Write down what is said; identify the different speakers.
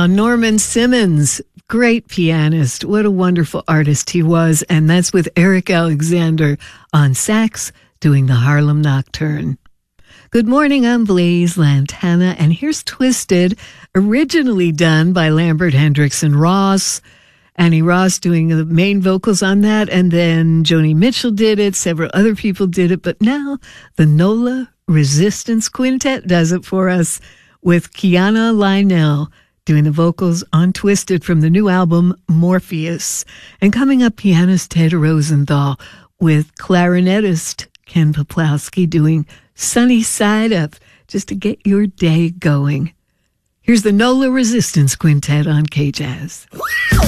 Speaker 1: Norman Simmons, great pianist. What a wonderful artist he was. And that's with Eric Alexander on sax doing the Harlem Nocturne. Good morning, I'm Blaise Lantana, and here's Twisted, originally done by Lambert Hendrickson Ross. Annie Ross doing the main vocals on that, and then Joni Mitchell did it, several other people did it, but now the NOLA Resistance Quintet does it for us with Kiana Lionel doing the vocals on Twisted from the new album Morpheus. And coming up, pianist Ted Rosenthal with clarinetist Ken Peplowski doing Sunny Side Up, just to get your day going. Here's the NOLA Resistance Quintet on K-Jazz.